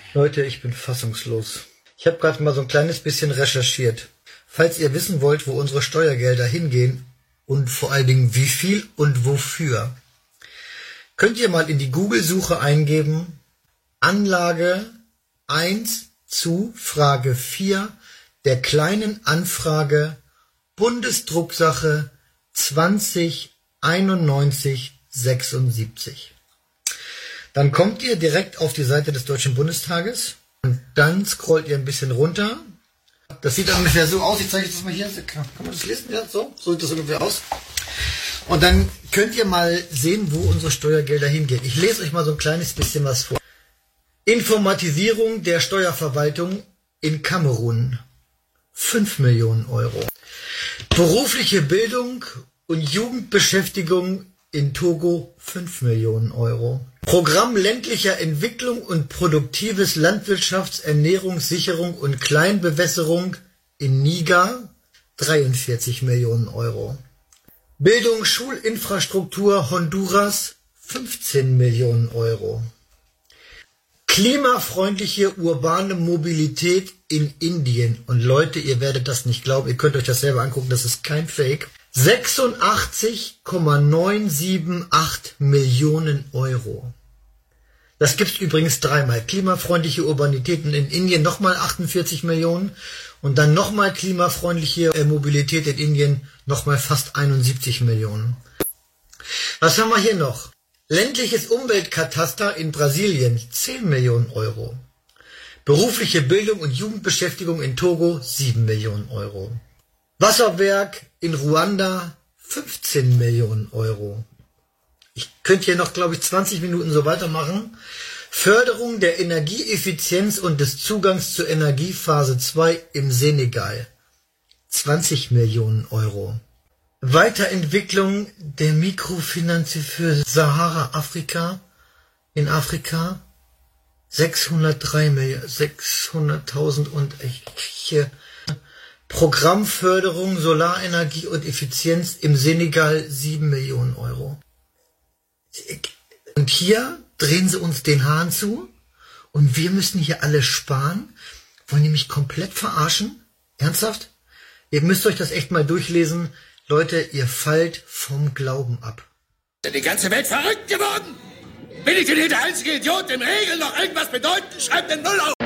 Leute, ich bin fassungslos. Ich habe gerade mal so ein kleines bisschen recherchiert. Falls ihr wissen wollt, wo unsere Steuergelder hingehen und vor allen Dingen wie viel und wofür, könnt ihr mal in die Google-Suche eingeben, Anlage 1 zu Frage 4 der kleinen Anfrage Bundesdrucksache 209176. Dann kommt ihr direkt auf die Seite des Deutschen Bundestages und dann scrollt ihr ein bisschen runter. Das sieht ungefähr so aus. Ich zeige euch das mal hier. Kann man das lesen? Ja, so sieht das ungefähr aus. Und dann könnt ihr mal sehen, wo unsere Steuergelder hingehen. Ich lese euch mal so ein kleines bisschen was vor. Informatisierung der Steuerverwaltung in Kamerun. 5 Millionen Euro. Berufliche Bildung und Jugendbeschäftigung in Togo 5 Millionen Euro. Programm ländlicher Entwicklung und produktives Landwirtschafts-, Ernährungssicherung und Kleinbewässerung in Niger 43 Millionen Euro. Bildung, Schulinfrastruktur Honduras 15 Millionen Euro. Klimafreundliche urbane Mobilität in Indien. Und Leute, ihr werdet das nicht glauben, ihr könnt euch das selber angucken, das ist kein Fake. 86,978 Millionen Euro. Das gibt's übrigens dreimal. Klimafreundliche Urbanitäten in Indien nochmal 48 Millionen und dann nochmal klimafreundliche Mobilität in Indien nochmal fast 71 Millionen. Was haben wir hier noch? Ländliches Umweltkataster in Brasilien 10 Millionen Euro. Berufliche Bildung und Jugendbeschäftigung in Togo 7 Millionen Euro. Wasserwerk in Ruanda 15 Millionen Euro. Ich könnte hier noch, glaube ich, 20 Minuten so weitermachen. Förderung der Energieeffizienz und des Zugangs zur Energiephase 2 im Senegal 20 Millionen Euro. Weiterentwicklung der Mikrofinanz für Sahara-Afrika in Afrika 600.000 und hier Programmförderung Solarenergie und Effizienz im Senegal 7 Millionen Euro. Und hier drehen sie uns den Hahn zu und wir müssen hier alle sparen. Wollen die mich komplett verarschen? Ernsthaft? Ihr müsst euch das echt mal durchlesen. Leute, ihr fallt vom Glauben ab. Ist die ganze Welt verrückt geworden? Bin ich denn hier der einzige Idiot, dem Regeln noch irgendwas bedeuten? Schreibt den Null auf!